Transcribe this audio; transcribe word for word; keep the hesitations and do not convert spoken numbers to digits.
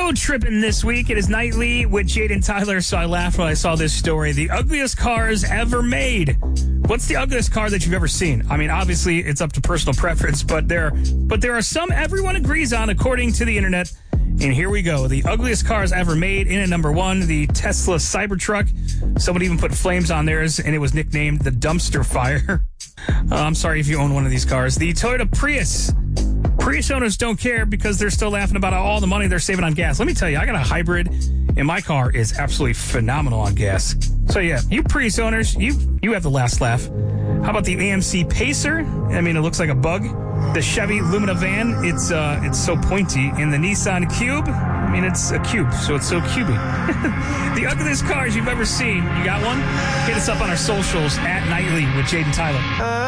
road tripping this week. It is Nightly with Jaden Tyler, so I laughed when I saw this story. The ugliest cars ever made. What's the ugliest car that you've ever seen? I mean, obviously, it's up to personal preference, but there, but there are some everyone agrees on, according to the internet. And here we go. The ugliest cars ever made. In at number one, the Tesla Cybertruck. Someone even put flames on theirs, and it was nicknamed the Dumpster Fire. uh, I'm sorry if you own one of these cars. The Toyota Prius. Prius owners don't care because they're still laughing about all the money they're saving on gas. Let me tell you, I got a hybrid, and my car is absolutely phenomenal on gas. So, yeah, you Prius owners, you you have the last laugh. How about the A M C Pacer? I mean, it looks like a bug. The Chevy Lumina van, it's uh, it's so pointy. And the Nissan Cube, I mean, it's a cube, so it's so cubey. The ugliest cars you've ever seen. You got one? Hit us up on our socials at Nightly with Jaden Tyler.